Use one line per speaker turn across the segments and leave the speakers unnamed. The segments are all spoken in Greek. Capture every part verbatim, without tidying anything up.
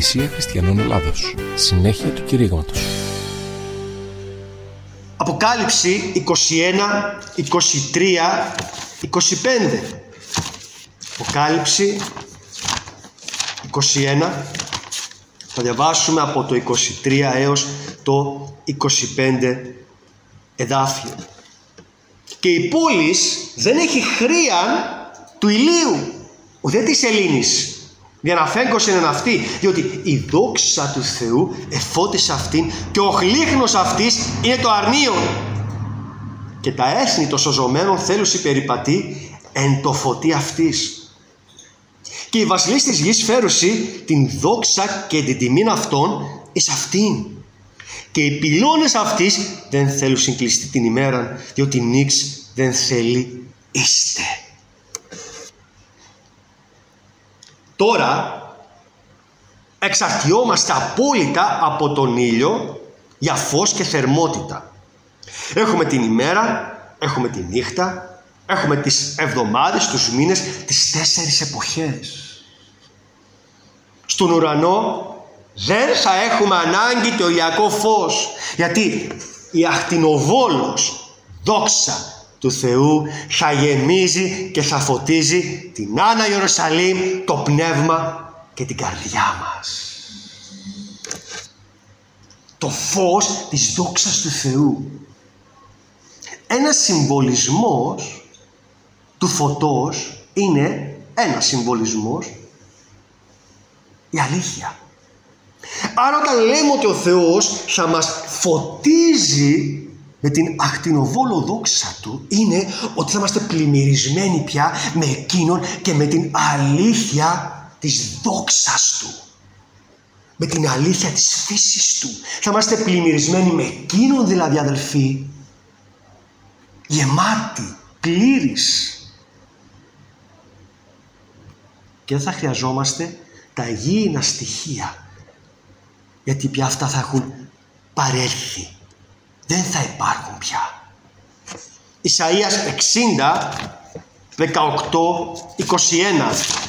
Εκκλησία Χριστιανών Ελλάδος. Συνέχεια του κηρύγματος.
Αποκάλυψη είκοσι ένα, είκοσι τρία, είκοσι πέντε. Αποκάλυψη είκοσι ένα. Θα διαβάσουμε από το είκοσι τρία έως το είκοσι πέντε εδάφιο. Και η πόλης δεν έχει χρείαν του ηλίου, ουδέ της σελήνης, για να φέγγωσεν εν αυτή, διότι η δόξα του Θεού εφώτισε αυτήν και ο γλύχνος αυτής είναι το αρνίον. Και τα έθνη των σωζωμένων θέλουσι περιπατεί εν το φωτί αυτής. Και οι βασιλείς της γης φέρουσι την δόξα και την τιμήν αυτών εις αυτήν. Και οι πυλώνες αυτής δεν θέλουν συγκλειστεί την ημέρα, διότι νίξ δεν θέλει είστε. Τώρα εξαρτιόμαστε απόλυτα από τον ήλιο για φως και θερμότητα. Έχουμε την ημέρα, έχουμε τη νύχτα, έχουμε τις εβδομάδες, τους μήνες, τις τέσσερις εποχές. Στον ουρανό δεν θα έχουμε ανάγκη το ηλιακό φως, γιατί η ακτινοβόλος δόξα του Θεού θα γεμίζει και θα φωτίζει την Άννα Ιερουσαλήμ, το πνεύμα και την καρδιά μας. Το φως της δόξας του Θεού. Ένας συμβολισμός του φωτός είναι ένας συμβολισμός η αλήθεια. Άρα όταν λέμε ότι ο Θεός θα μας φωτίζει με την ακτινοβόλο δόξα του, είναι ότι θα είμαστε πλημμυρισμένοι πια με εκείνον και με την αλήθεια της δόξας του. Με την αλήθεια της φύσης του. Θα είμαστε πλημμυρισμένοι με εκείνον δηλαδή, αδελφοί, γεμάτοι, πλήρης. Και δεν θα χρειαζόμαστε τα υγιεινά στοιχεία, γιατί πια αυτά θα έχουν παρέλθει. Δεν θα υπάρχουν πια. Ισαΐας εξήντα, δεκαοκτώ, είκοσι ένα.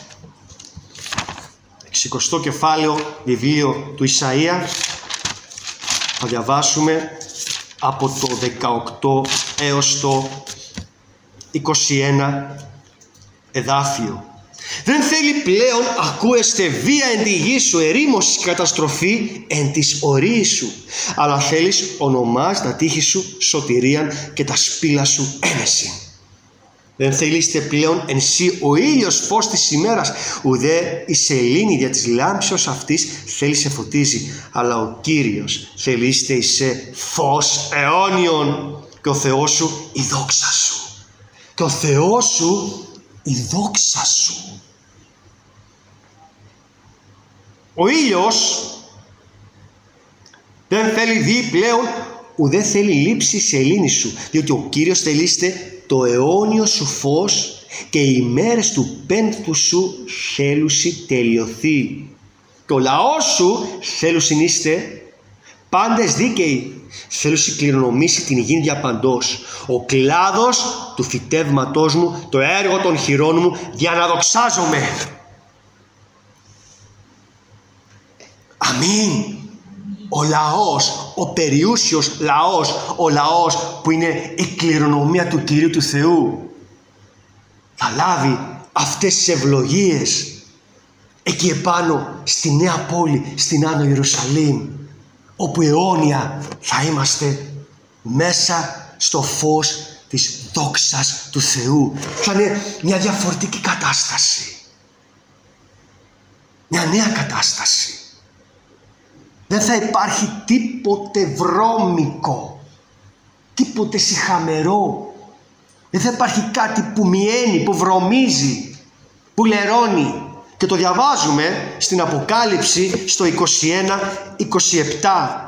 εξηκοστό κεφάλαιο βιβλίο του Ισαΐα. Θα διαβάσουμε από το δεκαοκτώ έως το είκοσι ένα εδάφιο. Δεν θέλει πλέον ακούεστε βία εν τη γη σου, ερήμωση και καταστροφή εν της ορίης σου, αλλά θέλεις ονομάς τα τείχη σου σωτηρίαν και τα σπήλα σου έμεση. Δεν θέλειστε πλέον εν σύ ο ήλιος φως της ημέρας, ουδέ η σελήνη δια της λάμψεως αυτής θέλει σε φωτίζει, αλλά ο Κύριος θέλειστε εισέ φως αιώνιον και ο Θεός σου η δόξα σου. Και ο Θεός σου η δόξα σου. Ο ήλιος δεν θέλει δει πλέον, ουδέ θέλει λείψει η σελήνη σου, διότι ο Κύριος θελείστε το αιώνιο σου φως και οι ημέρες του πένθου σου θέλουσι τελειωθεί. Και ο λαός σου θέλουσιν είστε πάντες δίκαιοι, θέλουσι κληρονομήσει την γη διαπαντός. Ο κλάδος του φυτεύματός μου, το έργο των χειρών μου, για να δοξάζομαι. Αμήν. Ο λαός, ο περιούσιος λαός, ο λαός που είναι η κληρονομία του Κυρίου του Θεού, θα λάβει αυτές τις ευλογίες εκεί επάνω στη νέα πόλη, στην Άνω Ιερουσαλήμ, όπου αιώνια θα είμαστε μέσα στο φως της δόξας του Θεού. Θα είναι μια διαφορετική κατάσταση, μια νέα κατάσταση. Δεν θα υπάρχει τίποτε βρώμικο, τίποτε σιχαμερό. Δεν θα υπάρχει κάτι που μιαίνει, που βρωμίζει, που λερώνει. Και το διαβάζουμε στην Αποκάλυψη στο είκοσι ένα είκοσι επτά.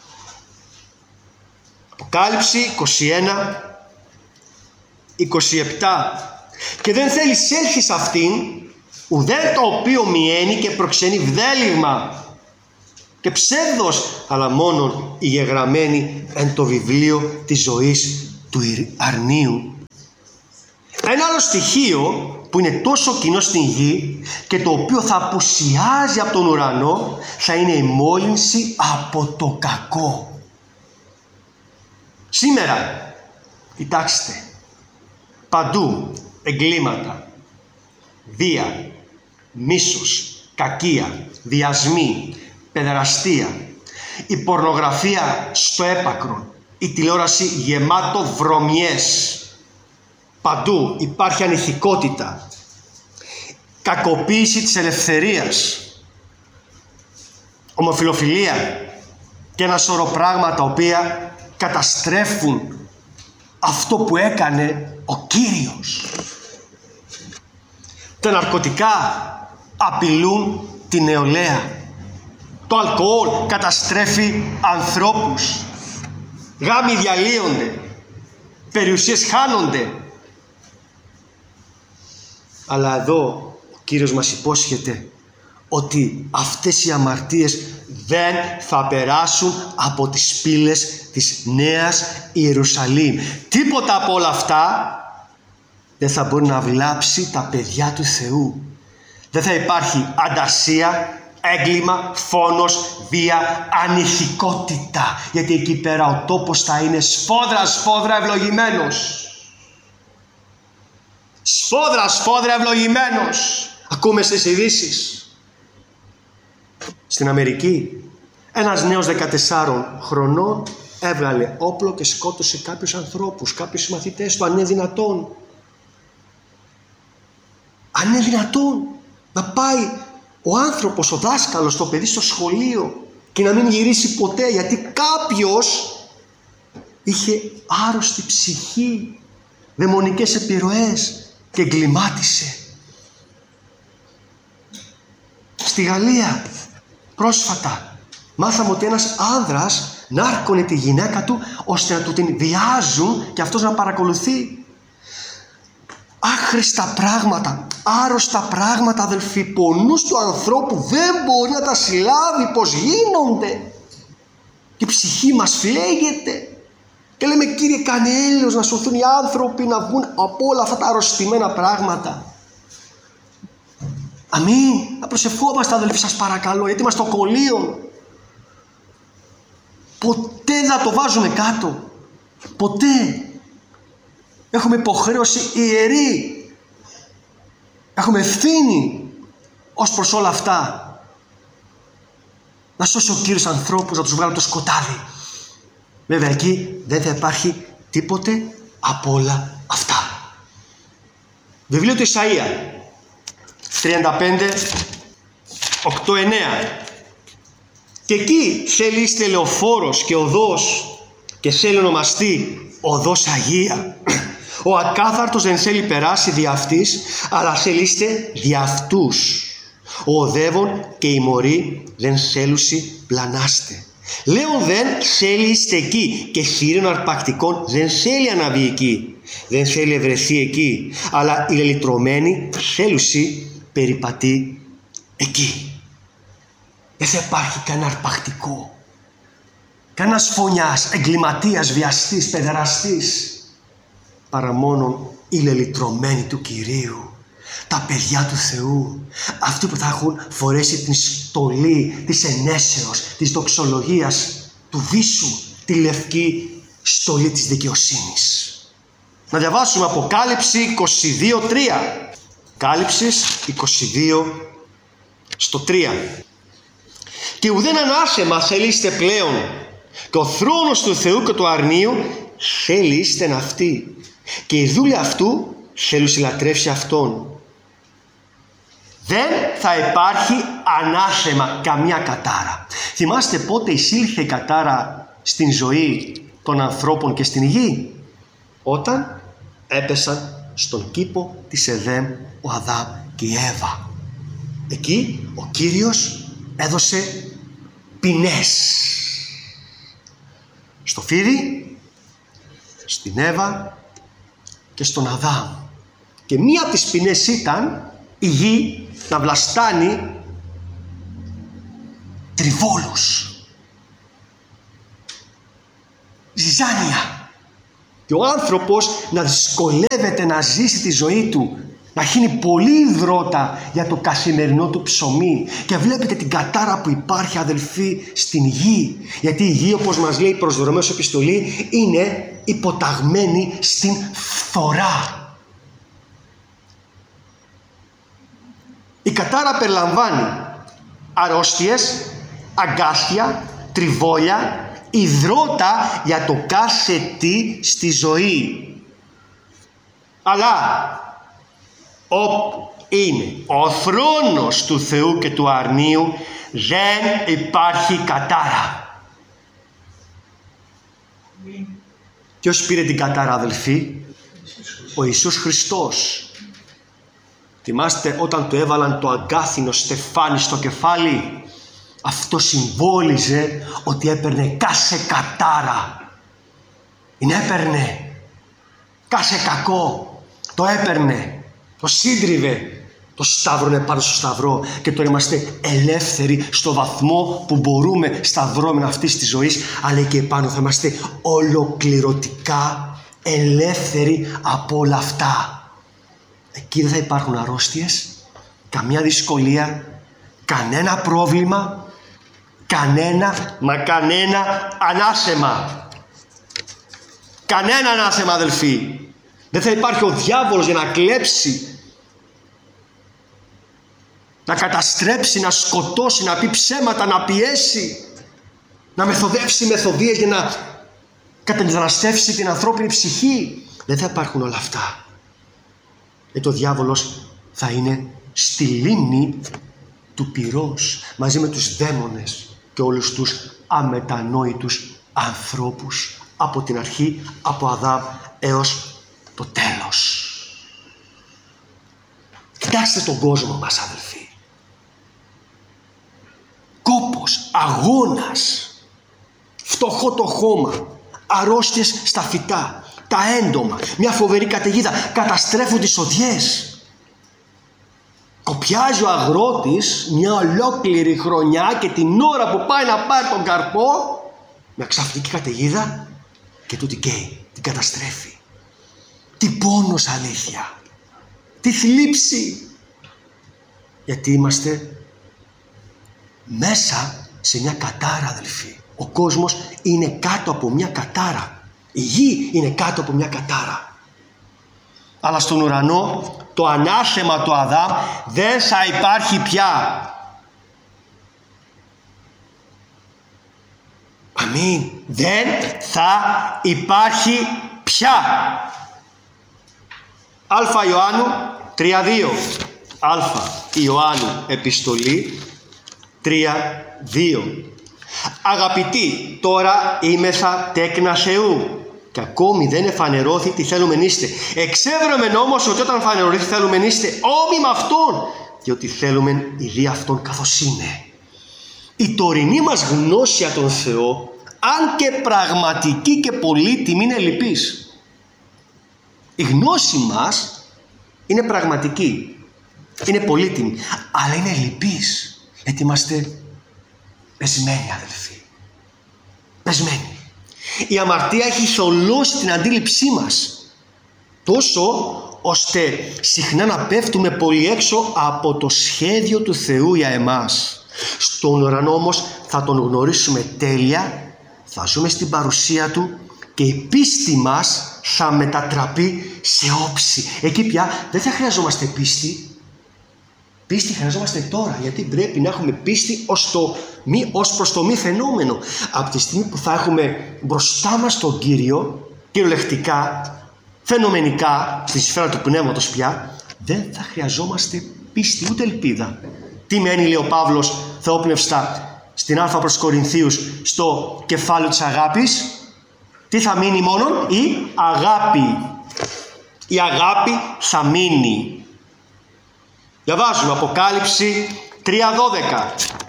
Αποκάλυψη είκοσι ένα είκοσι επτά. Και δεν θέλει έλθει σε αυτήν ουδέ το οποίο μιαίνει και προξενεί βδέλυγμα και ψεύδος, αλλά μόνον οι γεγραμμένοι εν το βιβλίο της ζωής του αρνίου. Ένα άλλο στοιχείο που είναι τόσο κοινό στην γη και το οποίο θα απουσιάζει από τον ουρανό, θα είναι η μόλυνση από το κακό. Σήμερα, κοιτάξτε, παντού εγκλήματα, βία, μίσος, κακία, βιασμοί, παιδεραστία, η πορνογραφία στο έπακρο, η τηλεόραση γεμάτο βρωμιές. Παντού υπάρχει ανηθικότητα, κακοποίηση της ελευθερίας, ομοφιλοφιλία και ένα σωρό πράγματα τα οποία καταστρέφουν αυτό που έκανε ο Κύριος. Τα ναρκωτικά απειλούν τη νεολαία. Το αλκοόλ καταστρέφει ανθρώπους. Γάμοι διαλύονται. Περιουσίες χάνονται. Αλλά εδώ ο Κύριος μας υπόσχεται ότι αυτές οι αμαρτίες δεν θα περάσουν από τις πύλες της Νέας Ιερουσαλήμ. Τίποτα από όλα αυτά δεν θα μπορεί να βλάψει τα παιδιά του Θεού. Δεν θα υπάρχει ανταρσία, έγκλημα, φόνος, βία, ανηθικότητα. Γιατί εκεί πέρα ο τόπος θα είναι σφόδρα σφόδρα ευλογημένος. Σφόδρα σφόδρα ευλογημένος. Ακούμε στις ειδήσεις. Στην Αμερική ένας νέος δεκατεσσάρων χρονών έβγαλε όπλο και σκότωσε κάποιους ανθρώπους, κάποιους μαθητές του. Αν είναι δυνατόν, αν είναι δυνατόν να πάει ο άνθρωπος, ο δάσκαλος, το παιδί στο σχολείο και να μην γυρίσει ποτέ, γιατί κάποιος είχε άρρωστη ψυχή, δαιμονικές επιρροές και εγκλημάτισε. Στη Γαλλία πρόσφατα μάθαμε ότι ένας άνδρας νάρκωνε τη γυναίκα του ώστε να του την βιάζουν και αυτός να παρακολουθεί. Άχρηστα πράγματα, άρρωστα πράγματα, αδελφοί, πονούς του ανθρώπου δεν μπορεί να τα συλλάβει πως γίνονται. Η ψυχή μας φλέγεται και λέμε, Κύριε, κάνε έλεος να σωθούν οι άνθρωποι, να βγουν από όλα αυτά τα αρρωστημένα πράγματα. Αμήν. Να προσευχόμαστε, αδελφοί, σας παρακαλώ, γιατί είμαστε στο κολλείο. Ποτέ δεν το βάζουμε κάτω. Ποτέ. Έχουμε υποχρέωση ιερή. Έχουμε ευθύνη ως προς όλα αυτά. Να σώσει ο Κύριος ανθρώπους, να τους βγάλει από το σκοτάδι. Βέβαια εκεί δεν θα υπάρχει τίποτε από όλα αυτά. Βιβλίο του Ισαΐα τριάντα πέντε, οκτώ εννέα. Και εκεί θέλει είστε λεωφόρος και οδός και θέλει ονομαστεί οδός Αγία. Ο ακάθαρτος δεν θέλει περάσει δι' αυτής, αλλά θέλει είστε δι' αυτούς. Ο οδεύων και οι μωροί δεν θέλουσι πλανάστε. Λέων δεν θέλει είστε εκεί και θύριων αρπακτικών δεν θέλει αναβεί εκεί. Δεν θέλει ευρεθεί εκεί, αλλά οι λελυτρωμένοι θέλουσι περιπατεί εκεί. Δεν θα υπάρχει κανένα αρπακτικό, κανένας φωνιάς, εγκληματίας, βιαστής, παιδεραστής, παρά μόνον οι λελυτρωμένοι του Κυρίου, τα παιδιά του Θεού, αυτοί που θα έχουν φορέσει την στολή της ενέσεως, της δοξολογίας, του βίσου, τη λευκή στολή της δικαιοσύνης. Να διαβάσουμε Αποκάλυψη είκοσι δύο τρία. Κάλυψης είκοσι δύο στο τρία. Και ουδέν ανάθεμα θέλειστε πλέον, και ο θρόνος του Θεού και του αρνίου θέλειστε αυτοί, και η δούλη αυτού θέλουν συλλατρεύσει αυτόν. Δεν θα υπάρχει ανάθεμα, καμία κατάρα. Θυμάστε πότε εισήλθε η κατάρα στην ζωή των ανθρώπων και στην γη? Όταν έπεσαν στον κήπο της Εδέμ ο Αδάμ και η Εύα. Εκεί ο Κύριος έδωσε ποινές στο φίδι, στην Εύα και στον Αδάμ. Και μία από τις ποινές ήταν η γη να βλαστάνει τριβόλους, ζυζάνια, και ο άνθρωπος να δυσκολεύεται να ζήσει τη ζωή του να χύνει πολύ υδρότα για το καθημερινό του ψωμί. Και βλέπετε την κατάρα που υπάρχει, αδελφοί, στην γη. Γιατί η γη, όπως μας λέει η προς Ρωμαίους επιστολή, είναι υποταγμένη στην φθορά. Η κατάρα περιλαμβάνει αρρώστιες, αγκάθια, τριβόλια, υδρότα για το κάθε τι στη ζωή. Αλλά όπου είναι ο θρόνος του Θεού και του αρνίου, δεν υπάρχει κατάρα. Ποιος πήρε την κατάρα, αδελφοί? Ο Ιησούς Χριστός. Θυμάστε όταν του έβαλαν το αγκάθινο στεφάνι στο κεφάλι? Αυτό συμβόλιζε ότι έπαιρνε κάθε κατάρα. Την έπαιρνε. Κάθε κακό το έπαιρνε. Το σύντριβε. Το σταύρωνε πάνω στο σταυρό. Και τώρα είμαστε ελεύθεροι στο βαθμό που μπορούμε στα δρόμενα αυτής της ζωής. Αλλά και επάνω θα είμαστε ολοκληρωτικά ελεύθεροι από όλα αυτά. Εκεί δεν θα υπάρχουν αρρώστιες, καμιά δυσκολία, κανένα πρόβλημα, κανένα, μα κανένα ανάσεμα. Κανένα ανάσεμα, αδελφοί. Δεν θα υπάρχει ο διάβολος για να κλέψει, να καταστρέψει, να σκοτώσει, να πει ψέματα, να πιέσει, να μεθοδεύσει μεθοδίες για να κατεμεταναστεύσει την ανθρώπινη ψυχή. Δεν θα υπάρχουν όλα αυτά. Γιατί ο διάβολος θα είναι στη λίμνη του πυρός μαζί με τους δαίμονες και όλους τους αμετανόητους ανθρώπους από την αρχή, από Αδάμ έως το τέλος. Κοιτάξτε τον κόσμο μας, αδελφοί. Κόπος, αγώνας, φτωχό το χώμα, αρρώστιες στα φυτά, τα έντομα, μια φοβερή καταιγίδα, καταστρέφουν τις οδιές. Κοπιάζει ο αγρότης μια ολόκληρη χρονιά και την ώρα που πάει να πάρει τον καρπό, μια ξαφνική καταιγίδα και του την καίει, την καταστρέφει. Τι πόνος, αλήθεια, τι θλίψη. Γιατί είμαστε μέσα σε μια κατάρα, αδελφοί. Ο κόσμος είναι κάτω από μια κατάρα. Η γη είναι κάτω από μια κατάρα. Αλλά στον ουρανό το ανάθεμα του Αδάμ δεν θα υπάρχει πια. Αμήν. Δεν θα υπάρχει πια. Α Ιωάννου τρία δύο. Α Ιωάννου επιστολή τρία δύο. Αγαπητοί, τώρα είμεθα τέκνα Θεού και ακόμη δεν εφανερώθη τι θέλουμε είστε. Εξέβρεμεν όμως ότι όταν φανερωθεί θέλουμε είστε όμοι με Αυτόν, διότι θέλουμε η δι' Αυτόν καθώς είναι. Η τωρινή μας γνώση για τον Θεό, αν και πραγματική και πολύτιμη, είναι λυπής. Η γνώση μας είναι πραγματική, είναι πολύτιμη, αλλά είναι λυπής, γιατί είμαστε πεσμένοι, αδελφοί. Πεσμένοι. Η αμαρτία έχει θολώσει την αντίληψή μας, τόσο ώστε συχνά να πέφτουμε πολύ έξω από το σχέδιο του Θεού για εμάς. Στον ουρανό όμως θα τον γνωρίσουμε τέλεια, θα ζούμε στην παρουσία Του και η πίστη μας θα μετατραπεί σε όψη. Εκεί πια δεν θα χρειαζόμαστε πίστη. Πίστη χρειαζόμαστε τώρα, γιατί πρέπει να έχουμε πίστη ως, το μη, ως προς το μη φαινόμενο. Από τη στιγμή που θα έχουμε μπροστά μας τον Κύριο, κυριολεκτικά, φαινομενικά, στη σφαίρα του πνεύματος πια, δεν θα χρειαζόμαστε πίστη ούτε ελπίδα. Τι μένει, λέει ο Παύλος θεόπνευστα στην Α προς Κορινθίους, στο κεφάλαιο της αγάπης? Τι θα μείνει μόνον? Η αγάπη. Η αγάπη θα μείνει. Διαβάζουμε Αποκάλυψη τρία δώδεκα.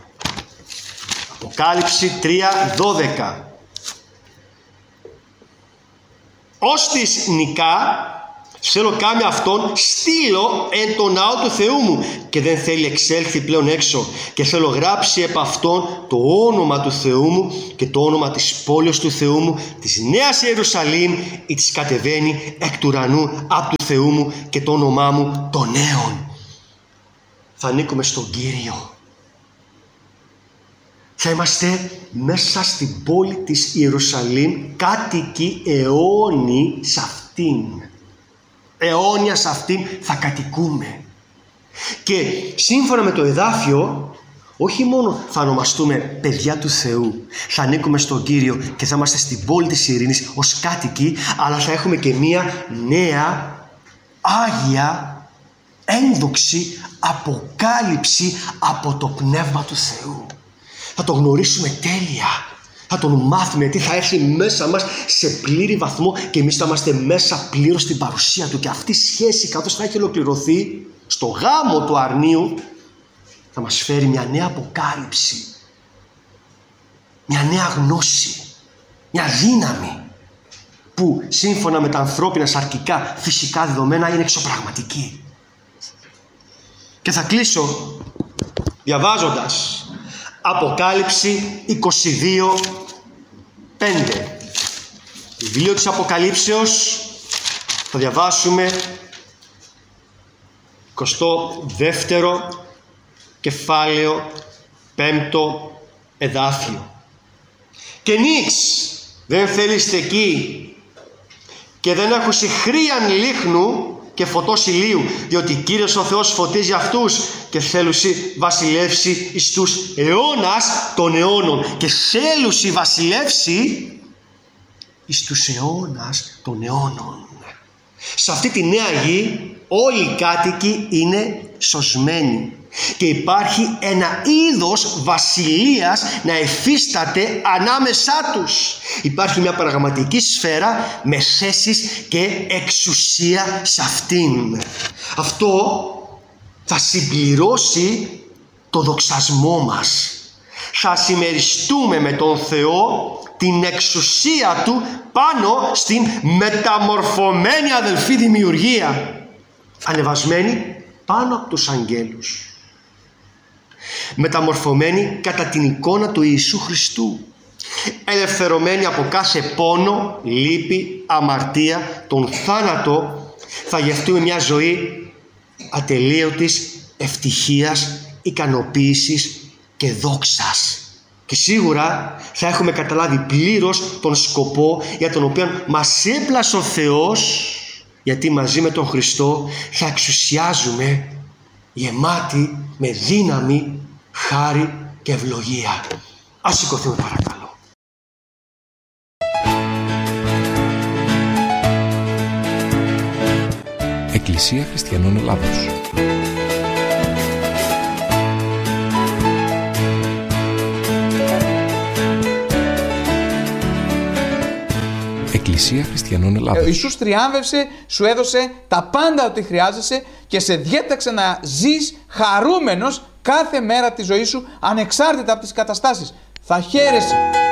Αποκάλυψη τρία δώδεκα. Ως της νικά Θέλω κάμει αυτόν στείλω εν το ναό του Θεού μου και δεν θέλει εξέλθει πλέον έξω, και θέλω γράψει επ' αυτόν το όνομα του Θεού μου και το όνομα της πόλης του Θεού μου, της Νέας Ιερουσαλήμ, η της κατεβαίνει εκ του ουρανού από του Θεού μου, και το όνομά μου των νέων. Θα ανήκουμε στον Κύριο. Θα είμαστε μέσα στην πόλη της Ιερουσαλήμ, κάτοικοι αιώνιοι σε αυτήν. Αιώνια σε αυτήν θα κατοικούμε. Και σύμφωνα με το εδάφιο, όχι μόνο θα ονομαστούμε παιδιά του Θεού, θα ανήκουμε στον Κύριο και θα είμαστε στην πόλη της ειρήνης ως κάτοικοι, αλλά θα έχουμε και μία νέα, άγια, ένδοξη αποκάλυψη από το Πνεύμα του Θεού. Θα το γνωρίσουμε τέλεια. Θα τον μάθουμε, γιατί θα έρθει μέσα μας σε πλήρη βαθμό και εμείς θα είμαστε μέσα πλήρως στην παρουσία του. Και αυτή η σχέση, καθώς θα έχει ολοκληρωθεί στο γάμο του αρνίου, θα μας φέρει μια νέα αποκάλυψη, μια νέα γνώση, μια δύναμη που σύμφωνα με τα ανθρώπινα σαρκικά φυσικά δεδομένα είναι εξωπραγματική. Και θα κλείσω διαβάζοντας Αποκάλυψη είκοσι δύο πέντε. Βιβλίο της Αποκαλύψεως, θα διαβάσουμε εικοστό δεύτερο κεφάλαιο, πέμπτο εδάφιο. Και νίξ δεν θέλεστε εκεί και δεν έχουσι χρίαν λίχνου και φωτός ηλίου, διότι Κύριος ο Θεός φωτίζει αυτούς και θέλουσι βασιλεύσει εις τους αιώνας των αιώνων. Και θέλουσι βασιλεύσει εις τους αιώνας των αιώνων. Σε αυτή τη νέα γη όλοι οι κάτοικοι είναι σωσμένοι και υπάρχει ένα είδος βασιλείας να εφίσταται ανάμεσά τους. Υπάρχει μια πραγματική σφαίρα με θέσεις και εξουσία σε αυτήν. Αυτό θα συμπληρώσει το δοξασμό μας. Θα συμμεριστούμε με τον Θεό την εξουσία Του πάνω στην μεταμορφωμένη αδελφή δημιουργία, ανεβασμένη πάνω από τους αγγέλους, μεταμορφωμένη κατά την εικόνα του Ιησού Χριστού, ελευθερωμένη από κάθε πόνο, λύπη, αμαρτία, τον θάνατο. Θα γευτούμε μια ζωή ατελείωτης ευτυχίας, ικανοποίησης και δόξας. Και σίγουρα θα έχουμε καταλάβει πλήρως τον σκοπό για τον οποίο μας έπλασε ο Θεός, γιατί μαζί με τον Χριστό θα εξουσιάζουμε γεμάτοι με δύναμη, χάρη και ευλογία. Ας σηκωθούμε παρακαλώ.
Εκκλησία Χριστιανών Ελλάδος. Εκκλησία Χριστιανών Ελλάδος.
Ο Ιησούς τριάμβευσε, σου έδωσε τα πάντα ό,τι χρειάζεσαι και σε διέταξε να ζεις χαρούμενος κάθε μέρα της ζωής σου, ανεξάρτητα από τις καταστάσεις. Θα χαίρεσαι.